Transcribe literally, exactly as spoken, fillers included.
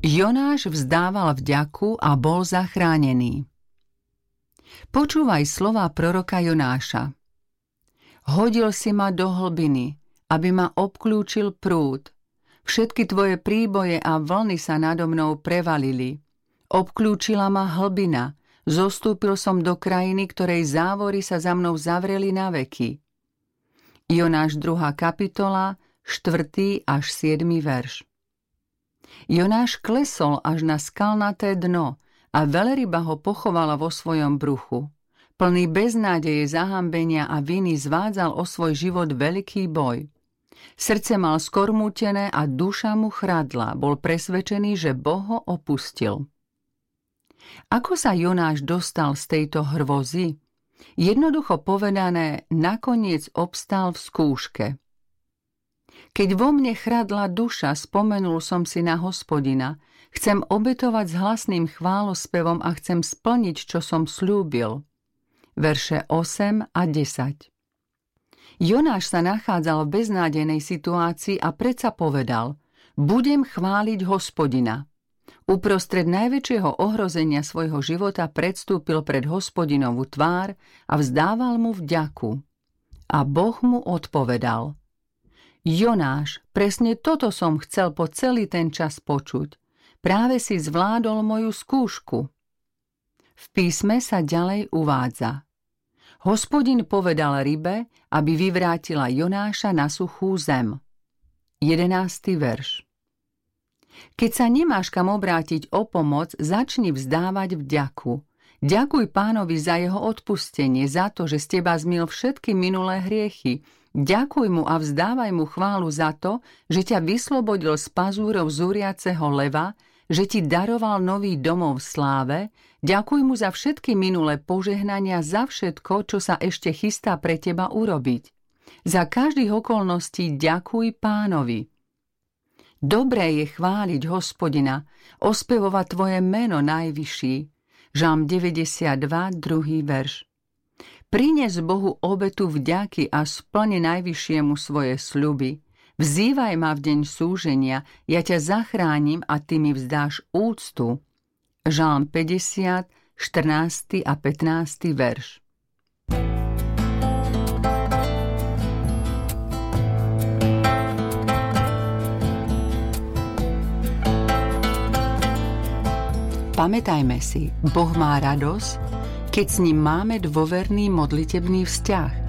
Jonáš vzdával vďaku a bol zachránený. Počúvaj slová proroka Jonáša. Hodil si ma do hlbiny, aby ma obklúčil prúd. Všetky tvoje príboje a vlny sa nado mnou prevalili. Obklúčila ma hlbina, zostúpil som do krajiny, ktorej závory sa za mnou zavreli na veky. Jonáš druhá kapitola, štvrtý až siedmy verš. Jonáš klesol až na skalnaté dno a veľryba ho pochovala vo svojom bruchu. Plný beznádeje, zahambenia a viny zvádzal o svoj život veľký boj. Srdce mal skormútené a duša mu chradla, bol presvedčený, že Boh ho opustil. Ako sa Jonáš dostal z tejto hrôzy? Jednoducho povedané, nakoniec obstál v skúške. Keď vo mne chradla duša, spomenul som si na Hospodina. Chcem obetovať s hlasným chválospevom a chcem splniť, čo som sľúbil. Verše osem a desať. Jonáš sa nachádzal v beznádejnej situácii a predsa povedal: budem chváliť Hospodina. Uprostred najväčšieho ohrozenia svojho života predstúpil pred Hospodinovú tvár a vzdával mu vďaku. A Boh mu odpovedal: Jonáš, presne toto som chcel po celý ten čas počuť. Práve si zvládol moju skúšku. V písme sa ďalej uvádza: Hospodin povedal rybe, aby vyvrátila Jonáša na suchú zem. jedenásty verš. Keď sa nemáš kam obrátiť o pomoc, začni vzdávať vďaku. Ďakuj Pánovi za jeho odpustenie, za to, že z teba zmil všetky minulé hriechy. Ďakuj mu a vzdávaj mu chválu za to, že ťa vyslobodil z pazúrov zúriaceho leva, že ti daroval nový domov v sláve. Ďakuj mu za všetky minulé požehnania, za všetko, čo sa ešte chystá pre teba urobiť. Za každých okolností ďakuj Pánovi. Dobré je chváliť Hospodina, ospevovať tvoje meno najvyšší. Žalm deväťdesiatdva, druhý verš. Prines Bohu obetu vďaky a splni najvyššiemu svoje sľuby. Vzývaj ma v deň súženia, ja ťa zachránim a ty mi vzdáš úctu. Žalm päťdesiat, štrnásty a pätnásty verš. Pamätajme si, Boh má radosť, keď s ním máme dôverný modlitebný vzťah.